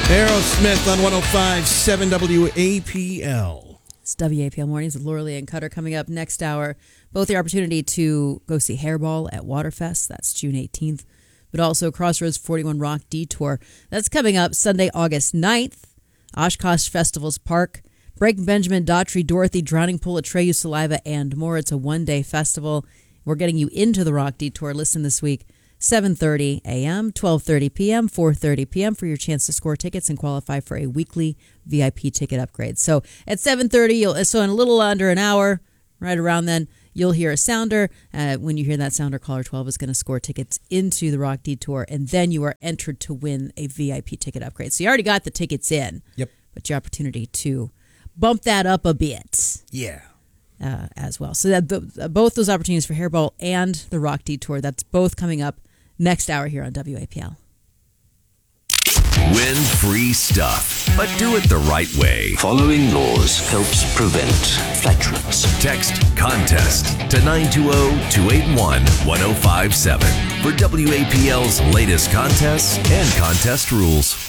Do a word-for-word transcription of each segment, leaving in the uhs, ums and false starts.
Aerosmith on one oh five point seven W A P L. It's W A P L Mornings with Laura Lee and Cutter coming up next hour. Both the opportunity to go see Hairball at Waterfest. That's June eighteenth. But also Crossroads forty-one Rock Detour. That's coming up Sunday, August ninth. Oshkosh Festivals Park. Breaking Benjamin, Daughtry, Dorothy, Drowning Pool, Atreyu, Saliva, and more. It's a one-day festival. We're getting you into the Rock Detour. Listen this week. seven thirty a.m., twelve thirty p.m., four thirty p.m. for your chance to score tickets and qualify for a weekly V I P ticket upgrade. So at seven thirty, you'll, so in a little under an hour, right around then, you'll hear a sounder. Uh, when you hear that sounder, caller twelve is going to score tickets into the Rock Detour, and then you are entered to win a V I P ticket upgrade. So you already got the tickets in. Yep. But your opportunity to bump that up a bit. Yeah. Uh, as well. So that the, both those opportunities for Hairball and the Rock Detour, that's both coming up next hour here on W A P L. Win free stuff, but do it the right way. Following laws helps prevent flatulence. Text contest to nine two zero, two eight one, one zero five seven for W A P L's latest contests and contest rules.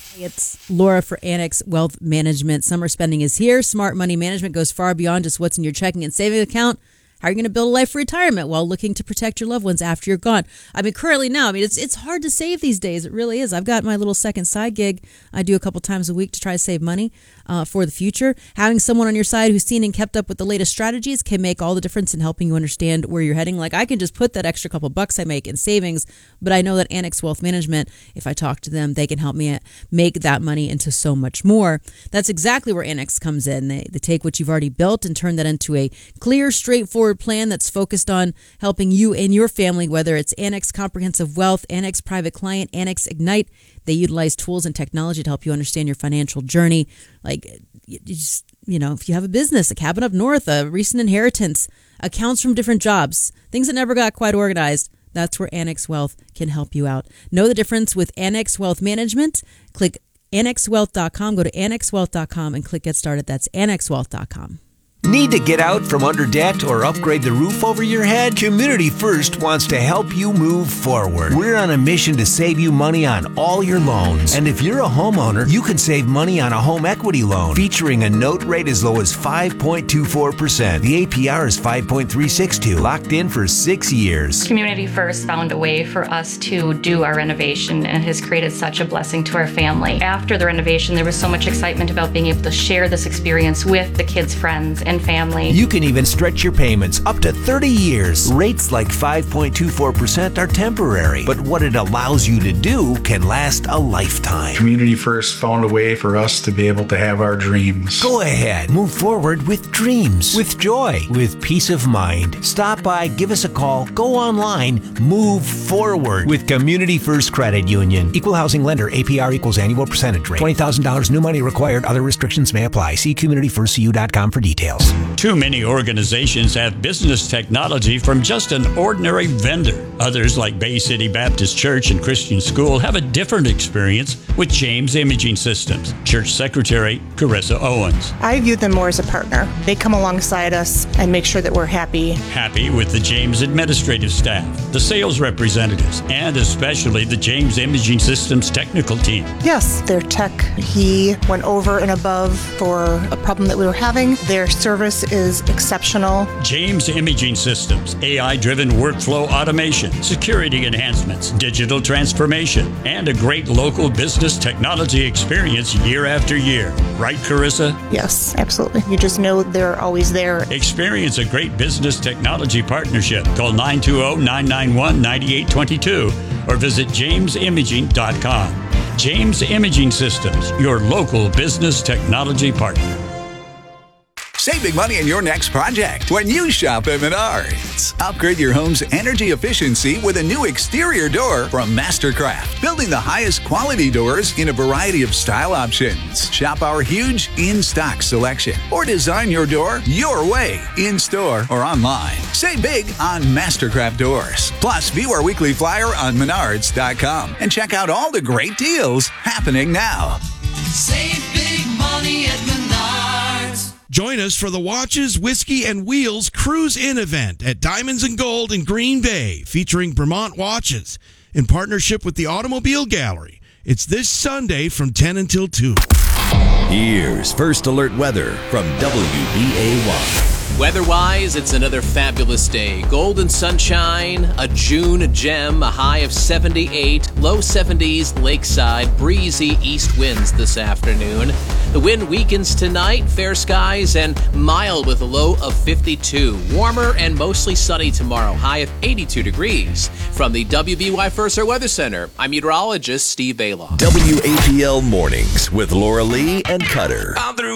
It's Laura for Annex Wealth Management. Summer spending is here. Smart money management goes far beyond just what's in your checking and saving account. How are you going to build a life for retirement while looking to protect your loved ones after you're gone? I mean, currently now, I mean, it's it's hard to save these days. It really is. I've got my little second side gig I do a couple times a week to try to save money uh, for the future. Having someone on your side who's seen and kept up with the latest strategies can make all the difference in helping you understand where you're heading. Like, I can just put that extra couple bucks I make in savings, but I know that Annex Wealth Management, if I talk to them, they can help me make that money into so much more. That's exactly where Annex comes in. They, they take what you've already built and turn that into a clear, straightforward plan that's focused focused on helping you and your family, whether it's Annex Comprehensive Wealth, Annex Private Client, Annex Ignite. They utilize tools and technology to help you understand your financial journey. Like, you just, you know, if you have a business, a cabin up north, a recent inheritance, accounts from different jobs, things that never got quite organized, that's where Annex Wealth can help you out. Know the difference with Annex Wealth Management. Click annex wealth dot com. Go to annex wealth dot com and click Get Started. That's annex wealth dot com. Need to get out from under debt or upgrade the roof over your head? Community First wants to help you move forward. We're on a mission to save you money on all your loans. And if you're a homeowner, you can save money on a home equity loan featuring a note rate as low as five point two four percent. The A P R is five point three six two, locked in for six years. Community First found a way for us to do our renovation and has created such a blessing to our family. After the renovation, there was so much excitement about being able to share this experience with the kids' friends and family. You can even stretch your payments up to thirty years. Rates like five point two four percent are temporary, but what it allows you to do can last a lifetime. Community First found a way for us to be able to have our dreams. Go ahead, move forward with dreams, with joy, with peace of mind. Stop by, give us a call, go online, move forward with Community First Credit Union. Equal housing lender, A P R equals annual percentage rate. twenty thousand dollars new money required. Other restrictions may apply. See community first c u dot com for details. Too many organizations have business technology from just an ordinary vendor. Others, like Bay City Baptist Church and Christian School, have a different experience with James Imaging Systems. Church Secretary Carissa Owens. I view them more as a partner. They come alongside us and make sure that we're happy. Happy with the James administrative staff, the sales representatives, and especially the James Imaging Systems technical team. Yes, their tech, he went over and above for a problem that we were having. Their service is exceptional. James Imaging Systems, A I-driven workflow automation, security enhancements, digital transformation, and a great local business technology experience year after year. Right, Carissa? Yes, absolutely. You just know they're always there. Experience a great business technology partnership. Call nine two zero, nine nine one, nine eight two two or visit james imaging dot com. James Imaging Systems, your local business technology partner. Save big money in your next project when you shop at Menards. Upgrade your home's energy efficiency with a new exterior door from Mastercraft, building the highest quality doors in a variety of style options. Shop our huge in-stock selection or design your door your way, in-store or online. Save big on Mastercraft doors. Plus, view our weekly flyer on menards dot com and check out all the great deals happening now. Save big money at Menards. Join us for the Watches, Whiskey, and Wheels Cruise-In event at Diamonds and Gold in Green Bay, featuring Vermont Watches in partnership with the Automobile Gallery. It's this Sunday from ten until two. Here's First Alert weather from W B A one. Weather-wise, it's another fabulous day. Golden sunshine, a June gem, a high of seventy-eight, low seventies lakeside, breezy east winds this afternoon. The wind weakens tonight, fair skies, and mild with a low of fifty-two. Warmer and mostly sunny tomorrow, high of eighty-two degrees. From the W B Y First Alert Weather Center, I'm meteorologist Steve Bailoff. W A P L Mornings with Laura Lee and Cutter. I'm through